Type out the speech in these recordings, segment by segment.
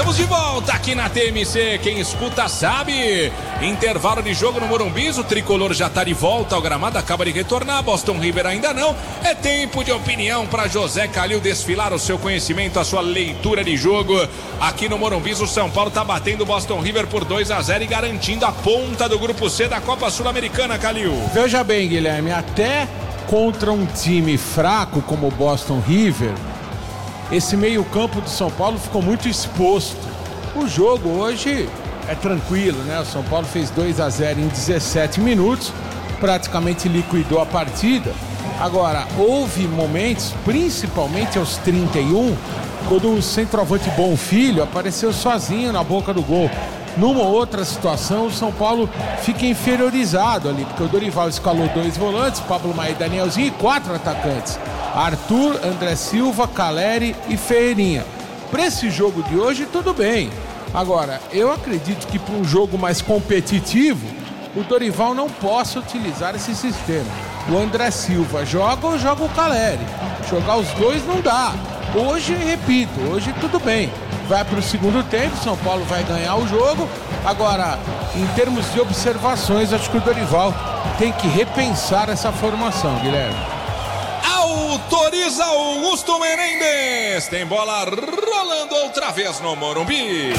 Estamos de volta aqui na TMC, quem escuta sabe. Intervalo de jogo no Morumbi, o tricolor já tá de volta ao gramado, acaba de retornar, Boston River ainda não. É tempo de opinião para José Calil desfilar o seu conhecimento, a sua leitura de jogo. Aqui no Morumbi, o São Paulo tá batendo o Boston River por 2-0 e garantindo a ponta do grupo C da Copa Sul-Americana, Calil. Veja bem, Guilherme, até contra um time fraco como o Boston River, esse meio-campo do São Paulo ficou muito exposto. O jogo hoje é tranquilo, né? O São Paulo fez 2-0 em 17 minutos, praticamente liquidou a partida. Agora, houve momentos, principalmente aos 31, quando o centroavante Bonfilho apareceu sozinho na boca do gol. Numa outra situação, o São Paulo fica inferiorizado ali, porque o Dorival escalou 2 volantes, Pablo Maia e Danielzinho, e 4 atacantes. Arthur, André Silva, Caleri e Ferreirinha. Para esse jogo de hoje, tudo bem. Agora, eu acredito que para um jogo mais competitivo, o Dorival não possa utilizar esse sistema. O André Silva joga ou joga o Caleri. Jogar os dois não dá. Hoje, repito, hoje tudo bem. Vai para o segundo tempo, São Paulo vai ganhar o jogo. Agora, em termos de observações, acho que o Dorival tem que repensar essa formação, Guilherme. Autoriza Augusto Menendez. Tem bola rolando outra vez no Morumbi.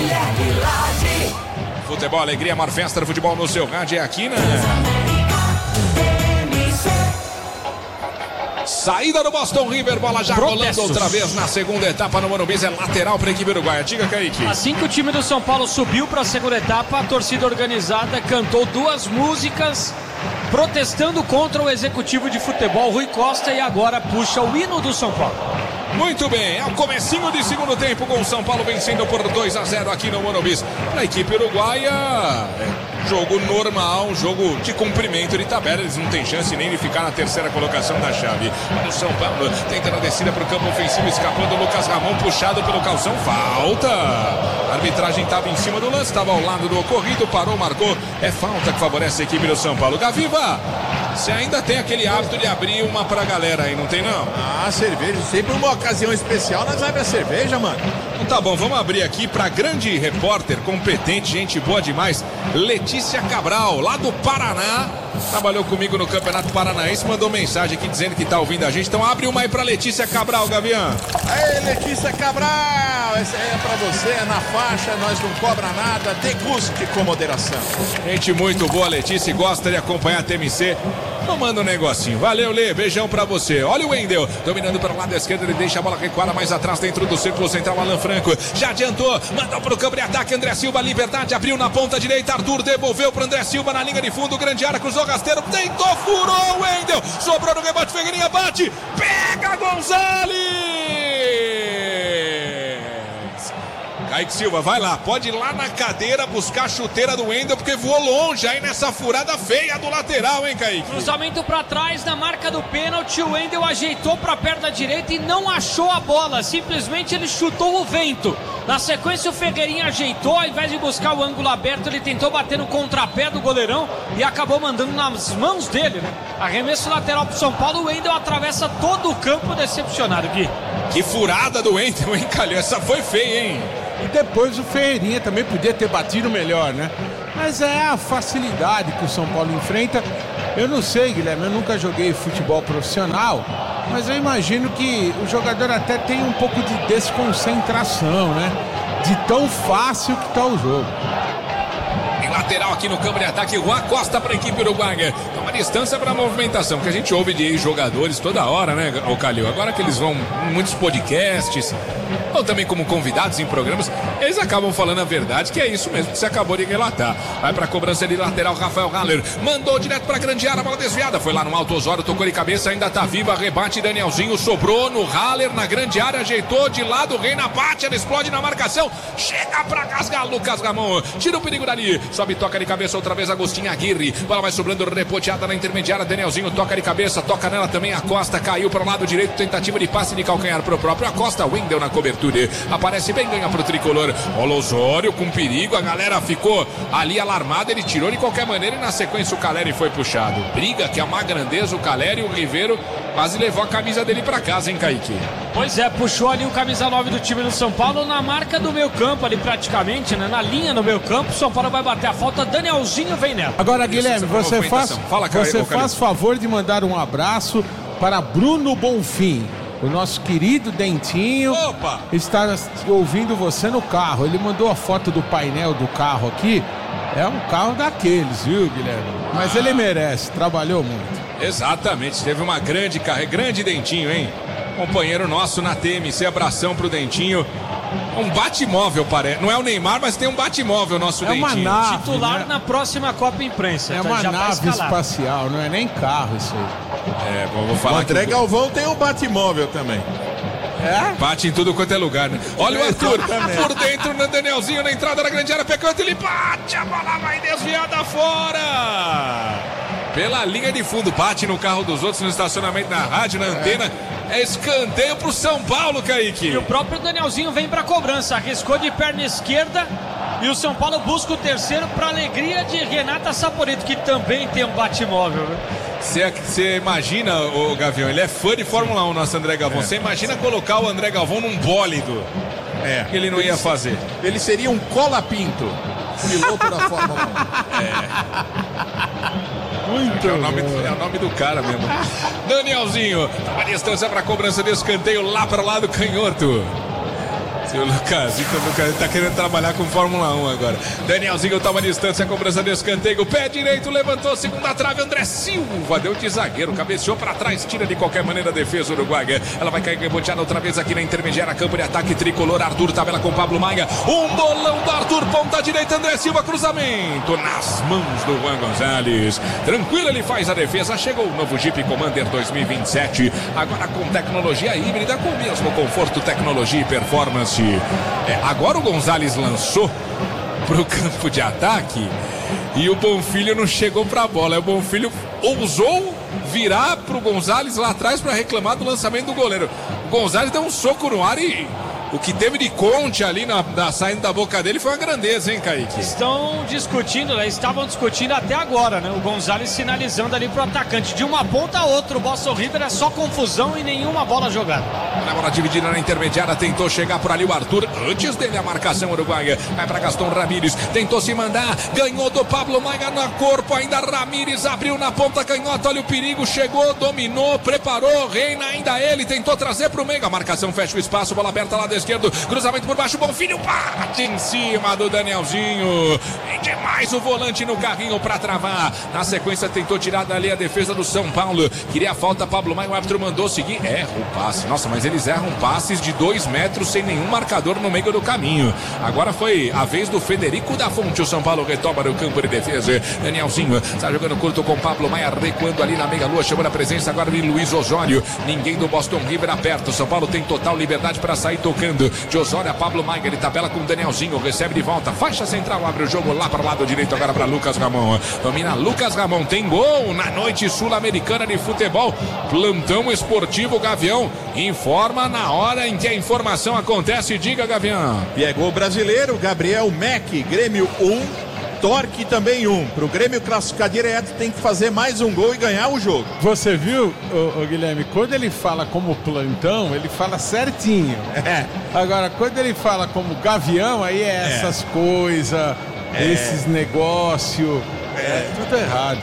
Futebol, alegria, maior festa do futebol no seu rádio é aqui, né? Saída do Boston River, bola já rolando outra vez na segunda etapa no Morumbi, é lateral para a equipe uruguaia. Diga, Kaique. Assim que o time do São Paulo subiu para a segunda etapa, a torcida organizada cantou 2 músicas protestando contra o executivo de futebol Rui Costa e agora puxa o hino do São Paulo. Muito bem, é o comecinho de segundo tempo com o São Paulo vencendo por 2-0 aqui no Morumbi. Para a equipe uruguaia, jogo normal, jogo de cumprimento de tabela, eles não têm chance nem de ficar na terceira colocação da chave. Olha o São Paulo tentando a descida para o campo ofensivo, escapando o Lucas Ramon, puxado pelo calção, falta. A arbitragem estava em cima do lance, estava ao lado do ocorrido, parou, marcou, é falta que favorece a equipe do São Paulo. Gaviva, você ainda tem aquele hábito de abrir uma pra galera aí, não tem não? Ah, cerveja, sempre uma ocasião especial, nós abrimos a cerveja, mano. Então tá bom, vamos abrir aqui pra grande repórter, competente, gente boa demais, Letícia Cabral, lá do Paraná, trabalhou comigo no Campeonato Paranaense, mandou mensagem aqui dizendo que tá ouvindo a gente, então abre uma aí pra Letícia Cabral, Gavião. Aê, Letícia Cabral, essa aí é pra você, é na faixa, nós não cobra nada, deguste com moderação. Gente muito boa, Letícia, e gosta de acompanhar a TMC. Não manda um negocinho. Valeu, Lê. Beijão pra você. Olha o Wendel. Dominando pelo lado esquerdo. Ele deixa a bola recuada mais atrás dentro do círculo central. Alan Franco. Já adiantou. Mandou pro campo de ataque. André Silva. Liberdade. Abriu na ponta direita. Arthur devolveu pro André Silva na linha de fundo. Grande área. Cruzou rasteiro. Tentou. Furou o Wendel. Sobrou no rebote. Ferreirinha bate. Pega Gonzalez. Kaique Silva, vai lá, pode ir lá na cadeira buscar a chuteira do Wendel, porque voou longe aí nessa furada feia do lateral, hein, Kaique? Cruzamento pra trás na marca do pênalti, o Wendel ajeitou pra perna direita e não achou a bola, simplesmente ele chutou o vento. Na sequência o Ferreirinha ajeitou, ao invés de buscar o ângulo aberto, ele tentou bater no contrapé do goleirão e acabou mandando nas mãos dele, né? Arremesso lateral pro São Paulo, o Wendel atravessa todo o campo decepcionado, Gui. Que furada do Wendel, hein, Calil? Essa foi feia, hein? E depois o Ferreirinha também podia ter batido melhor, né? Mas é a facilidade que o São Paulo enfrenta. Eu não sei, Guilherme, eu nunca joguei futebol profissional, mas eu imagino que o jogador até tem um pouco de desconcentração, né? De tão fácil que tá o jogo. Em lateral aqui no campo de ataque, Juan Costa para a equipe uruguaia. Dá uma distância para a movimentação, que a gente ouve de jogadores toda hora, né, o Calil? Agora que eles vão em muitos podcasts, ou também como convidados em programas, eles acabam falando a verdade, que é isso mesmo que você acabou de relatar. Vai para a cobrança de lateral, Rafael Haller. Mandou direto para a grande área, bola desviada. Foi lá no alto Osório, tocou de cabeça, ainda tá viva. Rebate, Danielzinho sobrou no Haller, na grande área, ajeitou de lado. Reina bate, ela explode na marcação. Chega para rasgar Lucas Ramon. Tira o perigo dali. Sobe, toca de cabeça outra vez Agostinho Aguirre. Bola vai sobrando, repoteada na intermediária. Danielzinho toca de cabeça, toca nela também. A Costa caiu para o lado direito. Tentativa de passe de calcanhar para o próprio Acosta. Wendel na cobertura. Arthur. Aparece bem, ganha pro tricolor. O Osório com perigo, a galera ficou ali alarmada, ele tirou de qualquer maneira e na sequência o Caleri foi puxado. Briga que é uma grandeza, o Caleri e o Ribeiro quase levou a camisa dele pra casa, hein, Kaique? Pois é, puxou ali o camisa 9 do time do São Paulo na marca do meio campo ali praticamente, né? Na linha no meio campo, o São Paulo vai bater a falta, Danielzinho vem nela. Agora, Guilherme, você faz favor de mandar um abraço para Bruno Bonfim. O nosso querido Dentinho. Opa! Está ouvindo você no carro. Ele mandou a foto do painel do carro aqui. É um carro daqueles, viu, Guilherme? Mas ele merece, trabalhou muito. Exatamente, teve uma grande carreira, grande Dentinho, hein? Companheiro nosso na TMC, abração pro Dentinho. Um bate-móvel, parece. Não é o Neymar, mas tem um bate-móvel nosso Dentinho. Uma nave, titular, né? Na próxima Copa Imprensa. É uma nave espacial, não é nem carro isso aí. Vou falar. O André Galvão tem um bate-móvel também. Bate em tudo quanto é lugar, né? Olha o Arthur, por dentro no Danielzinho, na entrada da grande área, pecando, ele bate, a bola vai desviada fora. Pela linha de fundo, bate no carro dos outros, no estacionamento, na rádio, na antena. É escanteio pro São Paulo, Kaique. E o próprio Danielzinho vem pra cobrança, arriscou de perna esquerda e o São Paulo busca o terceiro pra alegria de Renata Saporito, que também tem um bate-móvel. Você imagina, o Gavião, ele é fã de Fórmula 1, nosso André Galvão. Você imagina colocar o André Galvão num bólido. Que ele não ia fazer. Ele seria um colapinto, piloto da Fórmula 1. Muito é o nome do cara mesmo. Danielzinho, uma distância para cobrança de escanteio lá para o lado canhoto. O Lucas tá querendo trabalhar com Fórmula 1 agora. Danielzinho toma distância, cobrança de escanteio. Pé direito, levantou, segunda trave. André Silva deu de zagueiro, cabeceou pra trás, tira de qualquer maneira a defesa uruguaia. Ela vai cair reboteada outra vez aqui na intermediária. Campo de ataque tricolor. Arthur tabela com Pablo Maia. Um bolão do Arthur, ponta direita. André Silva, cruzamento nas mãos do Juan Gonzalez. Tranquilo, ele faz a defesa. Chegou o novo Jeep Commander 2027. Agora com tecnologia híbrida, com o mesmo conforto, tecnologia e performance. Agora o Gonzalez lançou pro campo de ataque e o Bonfilho não chegou pra bola. O Bonfilho ousou virar pro Gonzalez lá atrás para reclamar do lançamento do goleiro. O Gonzalez deu um soco no ar e o que teve de Conte ali saindo da boca dele foi uma grandeza, hein, Kaique? Estavam discutindo até agora, né? O Gonzalez sinalizando ali pro atacante. De uma ponta a outra, o Boston River é só confusão e nenhuma bola jogada. A bola dividida na intermediária, tentou chegar por ali o Arthur. Antes dele a marcação uruguaia. Vai para Gaston Ramírez, tentou se mandar, ganhou do Pablo Maia no corpo. Ainda Ramírez abriu na ponta canhota. Olha o perigo, chegou, dominou, preparou. Reina ainda ele, tentou trazer pro meio. A marcação fecha o espaço, bola aberta lá da esquerdo, cruzamento por baixo, Bonfilho bate em cima do Danielzinho. Tem demais o volante no carrinho para travar. Na sequência tentou tirar dali a defesa do São Paulo. Queria a falta, Pablo Maia, o árbitro mandou seguir. Erra o passe. Nossa, mas eles erram passes de 2 metros sem nenhum marcador no meio do caminho. Agora foi a vez do Federico da Fonte. O São Paulo retoma no campo de defesa. Danielzinho está jogando curto com Pablo Maia, recuando ali na meia-lua, chamando a presença agora de Luiz Osório. Ninguém do Boston River aperta. O São Paulo tem total liberdade para sair tocando. De Osório a Pablo Maia, ele tabela com o Danielzinho, recebe de volta, faixa central, abre o jogo lá para o lado direito agora para Lucas Ramon. Domina Lucas Ramon, tem gol na noite sul-americana de futebol. Plantão esportivo Gavião informa na hora em que a informação acontece. Diga, Gavião. E é gol brasileiro, Gabriel Mack, Grêmio 1. Torque também 1. Pro Grêmio classificar direto, tem que fazer mais um gol e ganhar o jogo. Você viu, Guilherme, quando ele fala como plantão, ele fala certinho. Agora, quando ele fala como Gavião, aí essas coisas, esses negócios, tudo errado.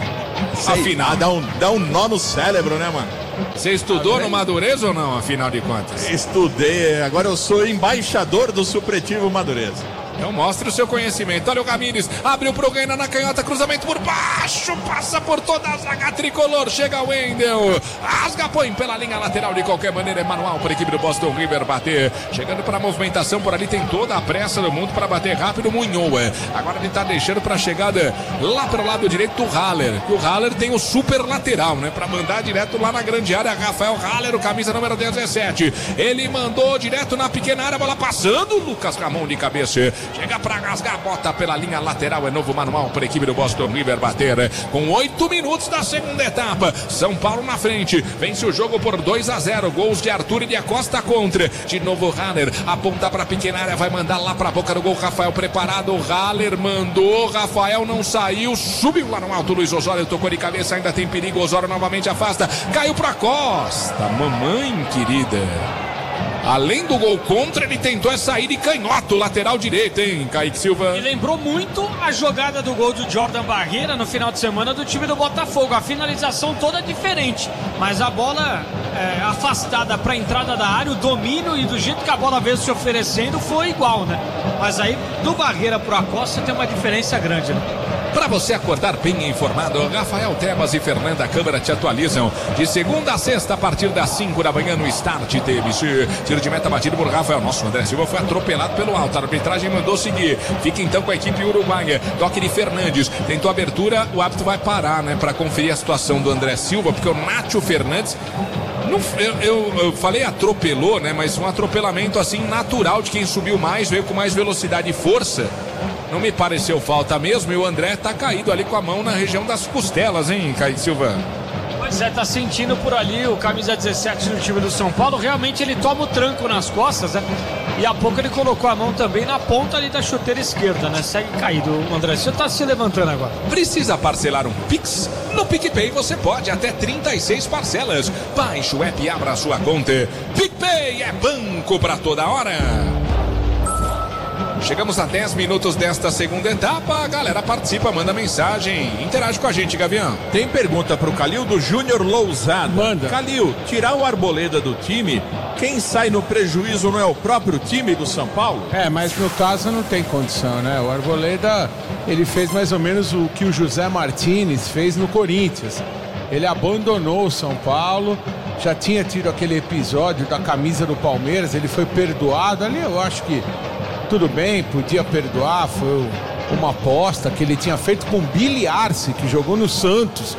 Afinal, dá um nó no cérebro, né, mano? Você estudou no Madureza ou não, afinal de contas? Estudei, agora eu sou embaixador do Supletivo Madureza. Então mostre o seu conhecimento. Olha o Ramírez, abriu pro Reina na canhota, cruzamento por baixo, passa por toda a zaga tricolor, chega o Wendel, rasga, põe pela linha lateral de qualquer maneira, é manual para a equipe do Boston River bater, chegando para a movimentação por ali, tem toda a pressa do mundo para bater rápido, Munhoz. Agora ele tá deixando para a chegada lá para o lado direito do Haller, que o Haller tem o super lateral, né, para mandar direto lá na grande área. Rafael Haller, o camisa número 17, ele mandou direto na pequena área, bola passando, Lucas Ramon de cabeça. chega pra rasgar, bota pela linha lateral, é novo manual para a equipe do Boston River bater. Com 8 minutos da segunda etapa, São Paulo na frente, vence o jogo por 2-0, gols de Arthur e de Acosta contra. De novo Haller, aponta pra pequena área, vai mandar lá pra boca do gol, Rafael preparado, Haller mandou, Rafael não saiu, subiu lá no alto, Luiz Osório tocou de cabeça, ainda tem perigo, Osório novamente afasta, caiu pra Costa, mamãe querida. Além do gol contra, ele tentou sair de canhoto, lateral direito, hein, Kaique Silva? E lembrou muito a jogada do gol do Jordan Barreira no final de semana do time do Botafogo. A finalização toda diferente, mas a bola afastada para a entrada da área, o domínio e do jeito que a bola veio se oferecendo foi igual, né? Mas aí do Barreira pro Acosta tem uma diferença grande, né? Para você acordar bem informado, Rafael Tebas e Fernanda Câmara te atualizam de segunda a sexta a partir das 5 da manhã no Start TBC. Tiro de meta batido por Rafael. Nossa, o André Silva foi atropelado pelo alto. A arbitragem mandou seguir. Fica então com a equipe uruguaia. Toque de Fernandes. Tentou abertura, o árbitro vai parar, né? Para conferir a situação do André Silva, porque o Nátio Fernandes... Eu falei atropelou, né? Mas um atropelamento assim natural de quem subiu mais, veio com mais velocidade e força. Não me pareceu falta mesmo, e o André tá caído ali com a mão na região das costelas, hein, Kaique Silva? Pois é, tá sentindo por ali o camisa 17 do time do São Paulo. Realmente ele toma o tranco nas costas, né? E há pouco ele colocou a mão também na ponta ali da chuteira esquerda, né? Segue caído. O André Silva tá se levantando agora. Precisa parcelar um Pix? No PicPay você pode, até 36 parcelas. Baixe o app e abra a sua conta. PicPay é banco pra toda hora. Chegamos a 10 minutos desta segunda etapa. A galera participa, manda mensagem, interage com a gente, Gavião. Tem pergunta pro Calil do Júnior Lousada. Manda. Calil, tirar o Arboleda do time, quem sai no prejuízo não é o próprio time do São Paulo? Mas no caso não tem condição, né? O Arboleda, ele fez mais ou menos o que o José Martínez fez no Corinthians. Ele abandonou o São Paulo, já tinha tido aquele episódio da camisa do Palmeiras, ele foi perdoado ali, eu acho que tudo bem, podia perdoar, foi uma aposta que ele tinha feito com o Billy Arce, que jogou no Santos,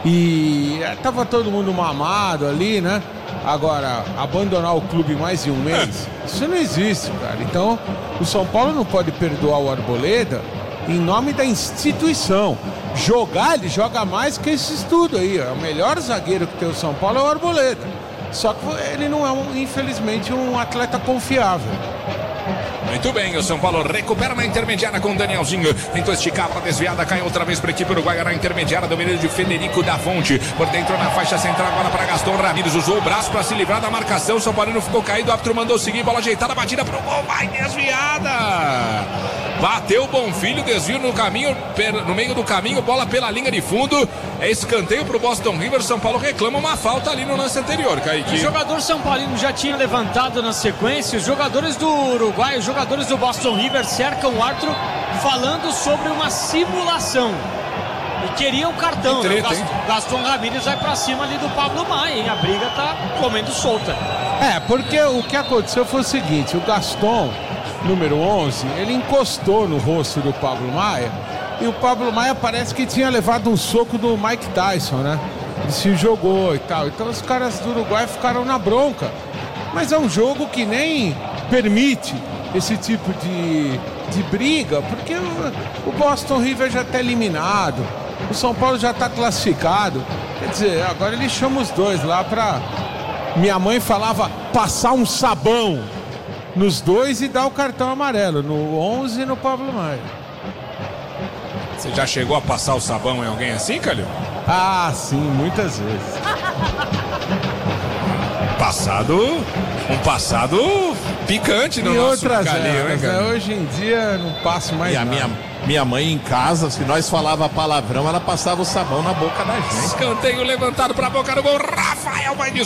e tava todo mundo mamado ali, né? Agora, abandonar o clube mais de um mês, isso não existe, cara. Então, o São Paulo não pode perdoar o Arboleda em nome da instituição. Jogar, ele joga mais que esse estudo aí. O melhor zagueiro que tem o São Paulo é o Arboleda. Só que ele não é, infelizmente, um atleta confiável. Muito bem, o São Paulo recupera na intermediária com o Danielzinho. Tentou esticar para desviada, cai outra vez para a equipe uruguaia na intermediária, domínio de Federico da Fonte. Por dentro na faixa central, agora para Gaston Ramírez. Usou o braço para se livrar da marcação. O São Paulino ficou caído, o árbitro mandou seguir. Bola ajeitada, batida para o gol, vai desviada. Bateu o Bonfilho, desvio no caminho, no meio do caminho, bola pela linha de fundo. É escanteio para o Boston River. São Paulo reclama uma falta ali no lance anterior, Kaique. O jogador São Paulino já tinha levantado na sequência. Os jogadores do Uruguai, os jogadores do Boston River cercam o árbitro falando sobre uma simulação. E queriam cartão, né? O Gaston Ramírez vai pra cima ali do Pablo Maia, hein? A briga tá comendo solta. Porque o que aconteceu foi o seguinte, o Gaston, número 11, ele encostou no rosto do Pablo Maia, e o Pablo Maia parece que tinha levado um soco do Mike Tyson, né? Ele se jogou e tal. Então os caras do Uruguai ficaram na bronca. Mas é um jogo que nem permite esse tipo de briga, porque o Boston River já está eliminado, o São Paulo já está classificado. Quer dizer, agora ele chama os dois lá para... Minha mãe falava passar um sabão nos dois e dar o cartão amarelo, no 11 e no Pablo Maia. Você já chegou a passar o sabão em alguém assim, Calil? Ah, sim, muitas vezes. Um passado picante no nosso Calil, né, cara? Hoje em dia não passo mais nada. Minha mãe em casa, se nós falava palavrão, ela passava o sabão na boca da gente. Escanteio levantado para a boca do gol. Rafael vai